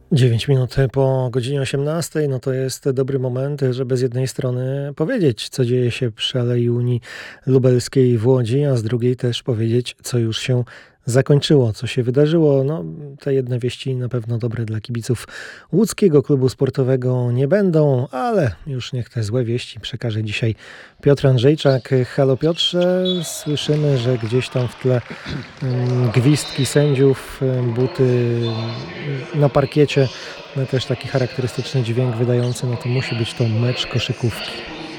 9 minut po godzinie 18, no to jest dobry moment, żeby z jednej strony powiedzieć, co dzieje się przy Alei Unii Lubelskiej w Łodzi, a z drugiej też powiedzieć, co już się zakończyło, co się wydarzyło. No, te jedne wieści na pewno dobre dla kibiców łódzkiego klubu sportowego nie będą, ale już niech te złe wieści przekaże dzisiaj Piotr Andrzejczak. Halo Piotrze, słyszymy, że gdzieś tam w tle gwizdki sędziów, buty na parkiecie, no też taki charakterystyczny dźwięk wydający, no to musi być to mecz koszykówki.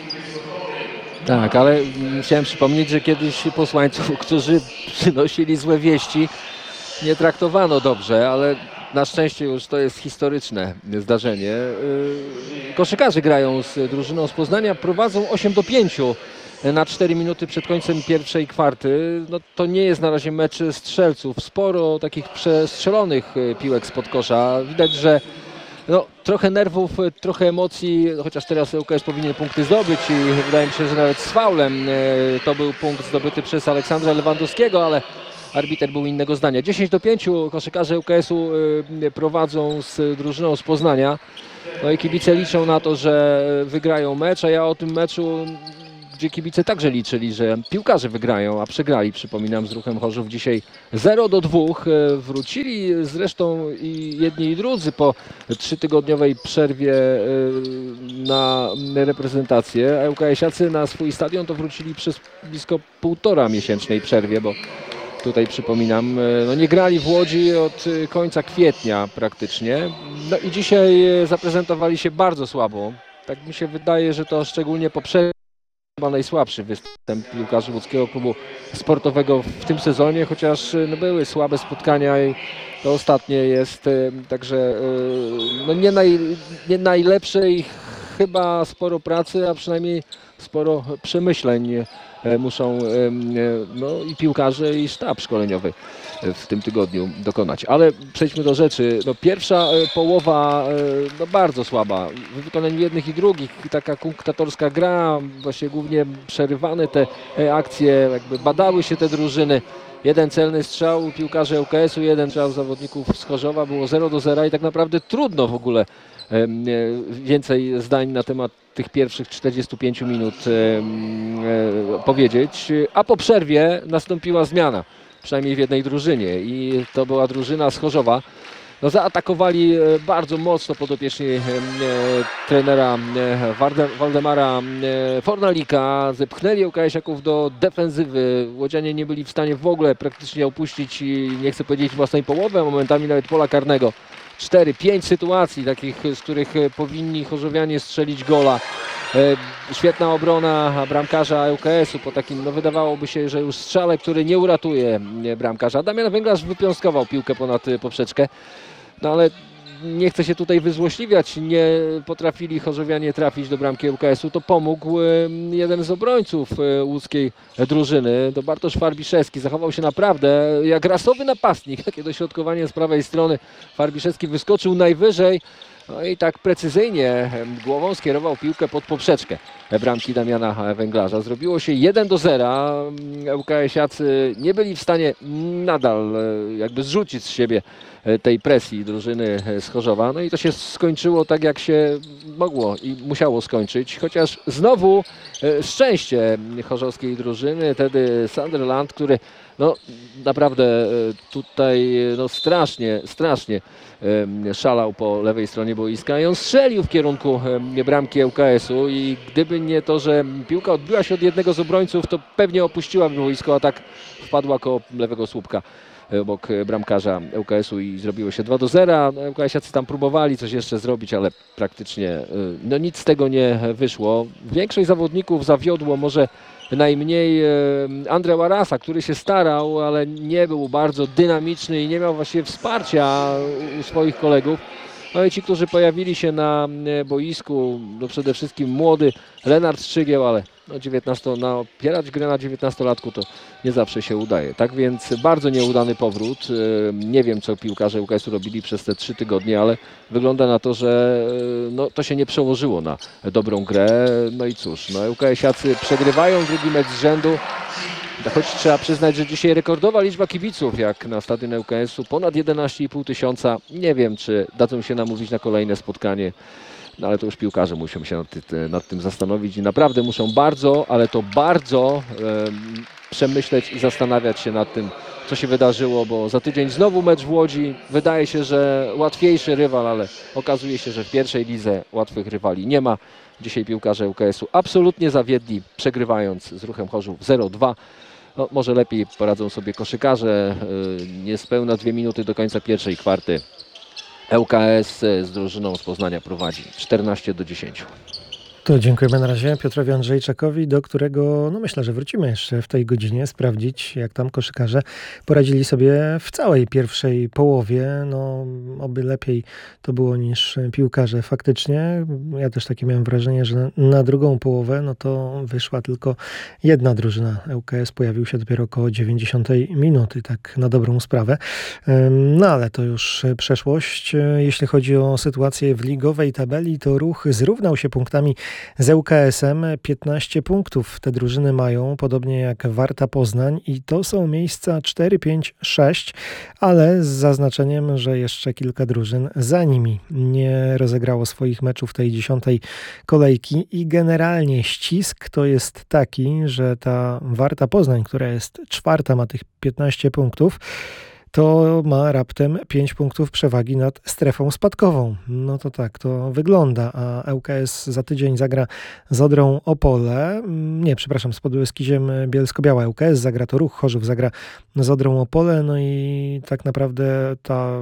Tak, ale chciałem przypomnieć, że kiedyś posłańców, którzy przynosili złe wieści, nie traktowano dobrze, ale na szczęście już to jest historyczne zdarzenie. Koszykarze grają z drużyną z Poznania, prowadzą 8-5 na 4 minuty przed końcem pierwszej kwarty. No, to nie jest na razie mecz strzelców. Sporo takich przestrzelonych piłek spod kosza. Widać, że no, trochę nerwów, trochę emocji, chociaż teraz ŁKS powinien punkty zdobyć i wydaje mi się, że nawet z faulem to był punkt zdobyty przez Aleksandra Lewandowskiego, ale arbiter był innego zdania. 10-5 koszykarze ŁKS-u prowadzą z drużyną z Poznania. No i kibice liczą na to, że wygrają mecz, a ja o tym meczu, gdzie kibice także liczyli, że piłkarze wygrają, a przegrali, przypominam, z Ruchem Chorzów dzisiaj 0-2. Wrócili zresztą i jedni i drudzy po 3-tygodniowej przerwie na reprezentację, a ŁKS-iacy na swój stadion to wrócili przez blisko 1,5-miesięcznej przerwie, bo tutaj przypominam, no nie grali w Łodzi od końca kwietnia praktycznie. No i dzisiaj zaprezentowali się bardzo słabo. Tak mi się wydaje, że to szczególnie poprzednio chyba najsłabszy występ piłkarzy łódzkiego klubu sportowego w tym sezonie, chociaż no, były słabe spotkania i to ostatnie jest także no, nie najlepsze i chyba sporo pracy, a przynajmniej sporo przemyśleń muszą no, i piłkarze, i sztab szkoleniowy w tym tygodniu dokonać. Ale przejdźmy do rzeczy. No, pierwsza połowa no, bardzo słaba. W wykonaniu jednych i drugich. Taka kunktatorska gra, właśnie głównie przerywane te akcje, jakby badały się te drużyny. Jeden celny strzał piłkarzy ŁKS-u, jeden strzał zawodników z Chorzowa, było 0-0 i tak naprawdę trudno w ogóle więcej zdań na temat tych pierwszych 45 minut powiedzieć, a po przerwie nastąpiła zmiana, przynajmniej w jednej drużynie i to była drużyna z Chorzowa. No, zaatakowali bardzo mocno podopieczni trenera Waldemara Fornalika, zepchnęli ŁKS-iaków do defensywy. Łodzianie nie byli w stanie w ogóle praktycznie opuścić, nie chcę powiedzieć własnej połowy, a momentami nawet pola karnego. 4-5 sytuacji takich, z których powinni chorzowianie strzelić gola. Świetna obrona bramkarza ŁKS-u po takim, no wydawałoby się, że już strzale, który nie uratuje bramkarza. Damian Węglarz wypiąskował piłkę ponad poprzeczkę, no ale nie chcę się tutaj wyzłośliwiać, nie potrafili chorzowianie trafić do bramki ŁKS-u, to pomógł jeden z obrońców łódzkiej drużyny, to Bartosz Farbiszewski, zachował się naprawdę jak rasowy napastnik, takie dośrodkowanie z prawej strony, Farbiszewski wyskoczył najwyżej, no i tak precyzyjnie głową skierował piłkę pod poprzeczkę bramki Damiana Węglarza. Zrobiło się 1-0. ŁKS-iacy nie byli w stanie nadal jakby zrzucić z siebie tej presji drużyny z Chorzowa. No i to się skończyło tak, jak się mogło i musiało skończyć. Chociaż znowu szczęście chorzowskiej drużyny, wtedy Sunderland, który no naprawdę tutaj no strasznie szalał po lewej stronie boiska i on strzelił w kierunku bramki ŁKS-u i gdyby nie to, że piłka odbiła się od jednego z obrońców, to pewnie opuściłaby boisko, a tak wpadła koło lewego słupka obok bramkarza ŁKS-u i zrobiło się 2-0. No, ŁKS-iacy tam próbowali coś jeszcze zrobić, ale praktycznie no, nic z tego nie wyszło. Większość zawodników zawiodło, może najmniej Andre Warasa, który się starał, ale nie był bardzo dynamiczny i nie miał właściwie wsparcia u swoich kolegów. No i ci, którzy pojawili się na boisku, no przede wszystkim młody Lenart Szczygieł, ale no opierać grę na 19-latku to nie zawsze się udaje. Tak więc bardzo nieudany powrót. Nie wiem, co piłkarze ŁKS-u robili przez te 3 tygodnie, ale wygląda na to, że no, to się nie przełożyło na dobrą grę. No i cóż, no, ŁKS-iacy przegrywają drugi mecz z rzędu. Choć trzeba przyznać, że dzisiaj rekordowa liczba kibiców, jak na stadion ŁKS-u, ponad 11,5 tysiąca. Nie wiem, czy dadzą się namówić na kolejne spotkanie, no ale to już piłkarze muszą się nad tym zastanowić i naprawdę muszą bardzo, ale to bardzo przemyśleć i zastanawiać się nad tym, co się wydarzyło, bo za tydzień znowu mecz w Łodzi. Wydaje się, że łatwiejszy rywal, ale okazuje się, że w pierwszej lidze łatwych rywali nie ma. Dzisiaj piłkarze ŁKS-u absolutnie zawiedli, przegrywając z Ruchem Chorzów 0-2. No, może lepiej poradzą sobie koszykarze. Niespełna 2 minuty do końca pierwszej kwarty. ŁKS z drużyną z Poznania prowadzi 14-10. To dziękujemy na razie Piotrowi Andrzejczakowi, do którego myślę, że wrócimy jeszcze w tej godzinie, sprawdzić jak tam koszykarze poradzili sobie w całej pierwszej połowie. Oby lepiej to było niż piłkarze faktycznie. Ja też takie miałem wrażenie, że na drugą połowę to wyszła tylko jedna drużyna. ŁKS pojawił się dopiero około 90 minuty, tak na dobrą sprawę. Ale to już przeszłość. Jeśli chodzi o sytuację w ligowej tabeli, to Ruch zrównał się punktami z ŁKS-em. 15 punktów te drużyny mają, podobnie jak Warta Poznań i to są miejsca 4, 5, 6, ale z zaznaczeniem, że jeszcze kilka drużyn za nimi nie rozegrało swoich meczów tej 10. kolejki i generalnie ścisk to jest taki, że ta Warta Poznań, która jest 4, ma tych 15 punktów, to ma raptem 5 punktów przewagi nad strefą spadkową. To tak to wygląda, a ŁKS za tydzień zagra z Odrą Opole, z Podbeskidziem Bielsko-Biała. ŁKS zagra, to Ruch Chorzów zagra z Odrą Opole, i tak naprawdę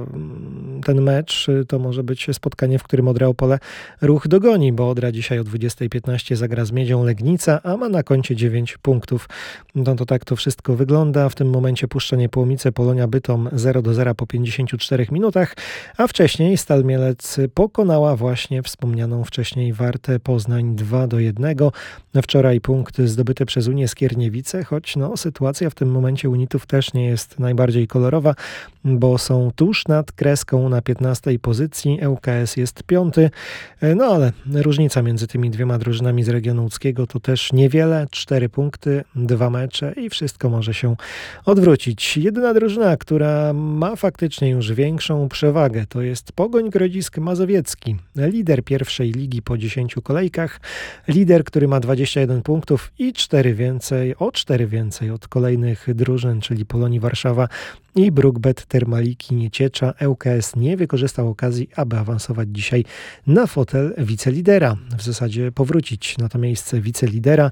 ten mecz to może być spotkanie, w którym Odra Opole Ruch dogoni, bo Odra dzisiaj o 20:15 zagra z Miedzią Legnica, a ma na koncie 9 punktów. To tak to wszystko wygląda. W tym momencie Puszcza Niepołomice, Polonia Bytom 0-0 po 54 minutach, a wcześniej Stal Mielec pokonała właśnie wspomnianą wcześniej Wartę Poznań 2-1. Wczoraj punkty zdobyte przez Unię Skierniewice, choć sytuacja w tym momencie Unitów też nie jest najbardziej kolorowa, bo są tuż nad kreską na 15 pozycji. ŁKS jest 5, ale różnica między tymi dwiema drużynami z regionu łódzkiego to też niewiele. 4 punkty, 2 mecze i wszystko może się odwrócić. Jedyna drużyna, która ma faktycznie już większą przewagę, to jest Pogoń Grodzisk Mazowiecki. Lider pierwszej ligi po 10 kolejkach. Lider, który ma 21 punktów i 4 więcej od kolejnych drużyn, czyli Polonii Warszawa i Brukbet Termaliki Nieciecza. ŁKS nie wykorzystał okazji, aby awansować dzisiaj na fotel wicelidera. W zasadzie powrócić na to miejsce wicelidera.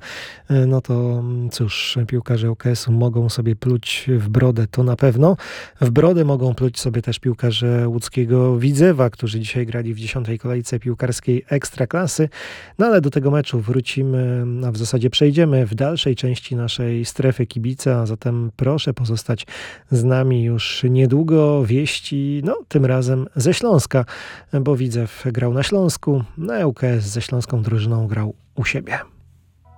To cóż, piłkarze ŁKS-u mogą sobie pluć w brodę, to na pewno. W brodę mogą pluć sobie też piłkarze łódzkiego Widzewa, którzy dzisiaj grali w 10. kolejce piłkarskiej Ekstraklasy. Ale do tego meczu wrócimy, a w zasadzie przejdziemy w dalszej części naszej strefy kibica, a zatem proszę pozostać z nami już niedługo. Wieści, tym razem ze Śląska, bo Widzew grał na Śląsku, a ŁKS ze śląską drużyną grał u siebie.